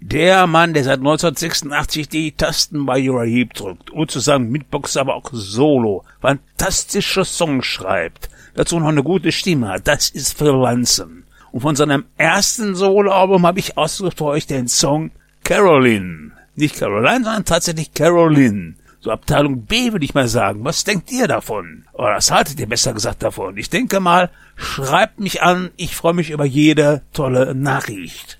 Der Mann, der seit 1986 die Tasten bei Uriah Heep drückt und zusammen mit Boxer aber auch solo fantastische Songs schreibt, dazu noch eine gute Stimme hat, das ist Phil Lanson. Und von seinem ersten Soloalbum habe ich ausgesucht für euch den Song Caroline. Nicht Caroline, sondern tatsächlich Caroline. So Abteilung B, würde ich mal sagen. Was denkt ihr davon? Oder was haltet ihr besser gesagt davon? Ich denke mal, schreibt mich an. Ich freue mich über jede tolle Nachricht.